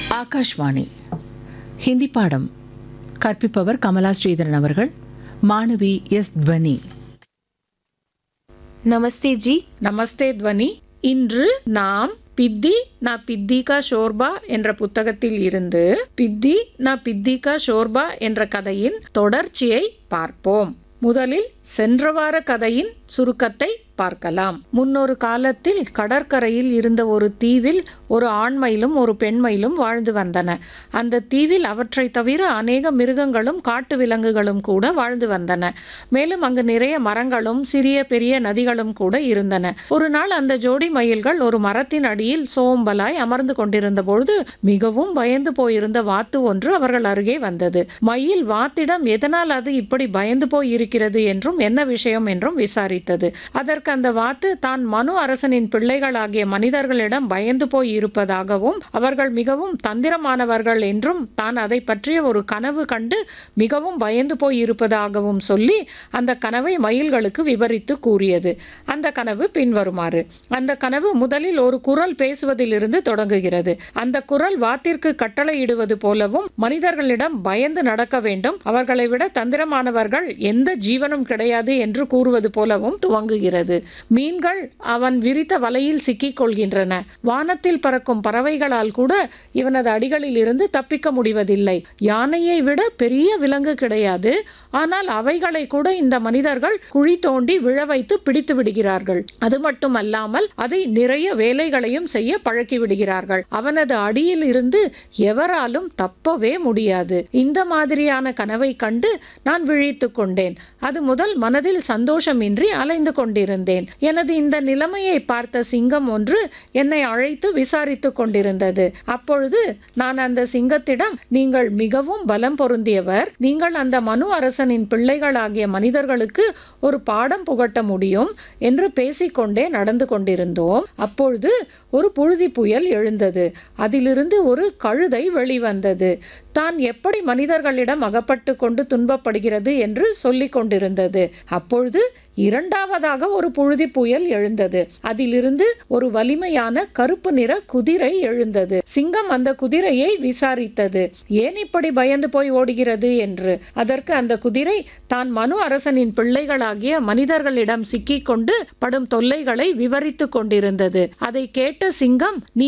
ஆகாஷ்வாணி ஹிந்தி பாடம் கற்பிப்பவர் கமலா ஸ்ரீதரன் அவர்கள். மாணவி எஸ் துவனி. நமஸ்தே ஜி. நமஸ்தே துவனி. இன்று நாம் பித்தி நா பித்தி கா ஷோர்பா என்ற புத்தகத்தில் இருந்து பித்தி நா பித்தி கா ஷோர்பா என்ற கதையின் தொடர்ச்சியை பார்ப்போம். முதலில் சென்ற வார கதையின் சுருக்கத்தை பார்க்கலாம். முன்னொரு காலத்தில் கடற்கரையில் இருந்த ஒரு தீவில் ஒரு ஆண்மயிலும் ஒரு பெண்மயிலும் வாழ்ந்து வந்தன. அந்த தீவில் அவற்றை தவிர அநேக மிருகங்களும் காட்டு விலங்குகளும் கூட வாழ்ந்து வந்தன. மேலும் அங்கு நிறைய மரங்களும் சிறிய பெரிய நதிகளும் கூட இருந்தன. ஒரு நாள் அந்த ஜோடி மயில்கள் ஒரு மரத்தின் அடியில் சோம்பலாய் அமர்ந்து கொண்டிருந்த பொழுது மிகவும் பயந்து போயிருந்த வாத்து ஒன்று அவர்கள் அருகே வந்தது. மயில் வாத்திடம் எதனால் அது இப்படி பயந்து போய் இருக்கிறது என்றும் என்ன விஷயம் என்றும் விசாரித்தது. அதற்கு அந்த வாத்து தான் மனு அரசனின் பிள்ளைகளாகிய மனிதர்களிடம் பயந்து போய் இருப்பதாகவும் அவர்கள் மிகவும் தந்திரமானவர்கள் என்றும் தான் அதை பற்றிய ஒரு கனவு கண்டு மிகவும் பயந்து போய் இருப்பதாகவும் சொல்லி அந்த கனவை மயில்களுக்கு விவரித்து கூறியது. அந்த கனவு பின்வருமாறு. அந்த கனவு முதலில் ஒரு குரல் பேசுவதிலிருந்து தொடங்குகிறது. அந்த குரல் வாத்திற்கு கட்டளையிடுவது போலவும் மனிதர்களிடம் பயந்து நடக்க வேண்டும், அவர்களை விட தந்திரமானவர்கள் எந்த ஜீவனும் கிடையாது என்று கூறுவது போலவும் துவங்குகிறது. மீன்கள் அவன் விரித்த வலையில் சிக்கிக் கொள்கின்றன. வானத்தில் பறக்கும் பறவைகளால் கூட இவனது அடிகளில் இருந்து தப்பிக்க முடிவதில்லை. யானையை விட பெரிய விலங்கு கிடையாது, ஆனால் அவைகளை கூட இந்த மனிதர்கள் குழி தோண்டி விழ வைத்து பிடித்து விடுகிறார்கள். அது மட்டுமல்லாமல் அதை நிறைய வேலைகளையும் செய்ய பழக்கி விடுகிறார்கள். அவனது அடியில் இருந்து எவராலும் தப்பவே முடியாது. இந்த மாதிரியான கனவை கண்டு நான் விழித்துக் கொண்டேன். அது முதல் மனதில் சந்தோஷமின்றி அலைந்து கொண்டிருந்தேன். எனது இந்த நிலைமையை பார்த்த சிங்கம் ஒன்று என்னை அழைத்து விசாரித்துக் கொண்டிருந்தது. அப்பொழுது நான் அந்த சிங்கத்திடம், நீங்கள் மிகவும் பலம் பொருந்தியவர், நீங்கள் அந்த மனு அரசனின் பிள்ளைகளாகிய மனிதர்களுக்கு ஒரு பாடம் புகட்ட முடியும் என்று பேசிக்கொண்டே நடந்து கொண்டிருந்தோம். அப்பொழுது ஒரு புழுதி புயல் எழுந்தது. அதிலிருந்து ஒரு கழுதை வெளிவந்தது. தான் எப்படி மனிதர்களிடம் அகப்பட்டு கொண்டு துன்பப்படுகிறது என்று சொல்லிக் கொண்டிருந்தது. அப்பொழுது இரண்டாவதாக ஒரு புழுதி புயல் எழுந்தது. அதிலிருந்து ஒரு வலிமையான கருப்பு நிற குதிரை எழுந்தது. சிங்கம் அந்த குதிரையை விசாரித்தது, ஏன் இப்படி பயந்து போய் ஓடுகிறது என்று. அதற்கு அந்த குதிரை தான் மனு அரசனின் பிள்ளைகளாகிய மனிதர்களிடம் சிக்கிக் கொண்டு படும் தொல்லைகளை விவரித்துக் கொண்டிருந்தது. அதை கேட்ட சிங்கம், நீ